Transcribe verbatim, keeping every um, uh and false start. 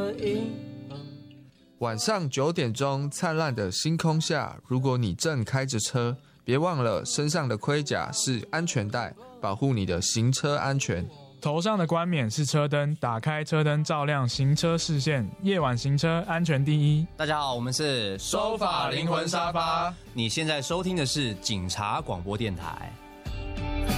的银河。 晚上九点钟，灿烂的星空下，如果你正开着车，别忘了身上的盔甲是安全带，保护你的行车安全。 头上的冠冕是车灯，打开车灯照亮行车视线，夜晚行车安全第一。 大家好，我们是收法灵魂沙发， 你现在收听的是警察广播电台。